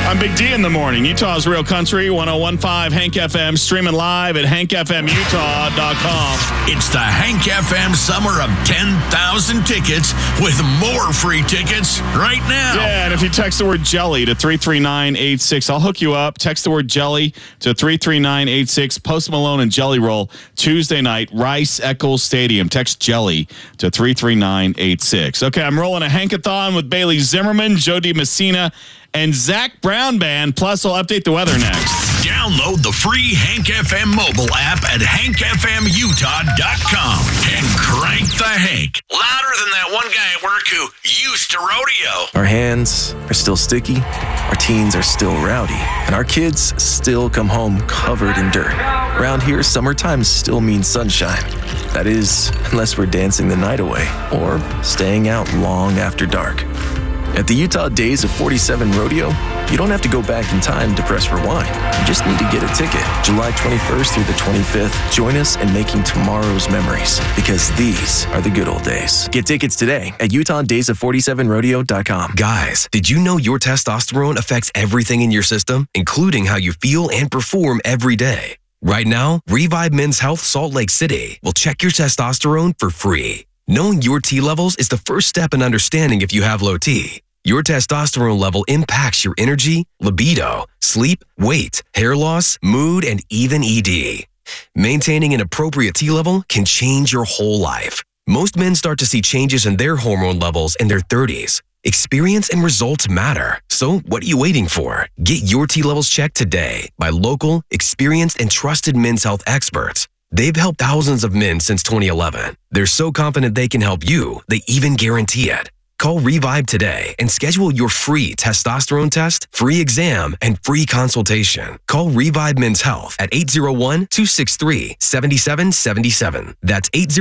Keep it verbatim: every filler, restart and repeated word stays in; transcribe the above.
I'm Big D in the morning. Utah's Real Country, one oh one point five Hank F M, streaming live at hank f m utah dot com. It's the Hank F M Summer of ten thousand tickets with more free tickets right now. Yeah, and if you text the word jelly to three three nine eight six, I'll hook you up. Text the word jelly to three three nine eight six. Post Malone and Jelly Roll Tuesday night, Rice Eccles Stadium. Text jelly to three three nine eight six. Okay, I'm rolling a Hankathon with Bailey Zimmerman, Joe DiMessina, and Zach Brown Band. Plus, I'll update the weather next. Download the free Hank F M mobile app at hank f m utah dot com and crank the Hank. Louder than that one guy at work who used to rodeo. Our hands are still sticky, our teens are still rowdy, and our kids still come home covered in dirt. Around here, summertime still means sunshine. That is, unless we're dancing the night away or staying out long after dark. At the Utah Days of forty-seven Rodeo, you don't have to go back in time to press rewind. You just need to get a ticket. July twenty-first through the twenty-fifth, join us in making tomorrow's memories, because these are the good old days. Get tickets today at utah days of forty-seven rodeo dot com. Guys, did you know your testosterone affects everything in your system, including how you feel and perform every day? Right now, Revive Men's Health Salt Lake City will check your testosterone for free. Knowing your T levels is the first step in understanding if you have low T. Your testosterone level impacts your energy, libido, sleep, weight, hair loss, mood, and even E D. Maintaining an appropriate T level can change your whole life. Most men start to see changes in their hormone levels in their thirties. Experience and results matter. So what are you waiting for? Get your T levels checked today by local, experienced, and trusted men's health experts. They've helped thousands of men since twenty eleven. They're so confident they can help you, they even guarantee it. Call Revive today and schedule your free testosterone test, free exam, and free consultation. Call Revive Men's Health at eight zero one, two six three, seven seven seven seven. That's eight zero one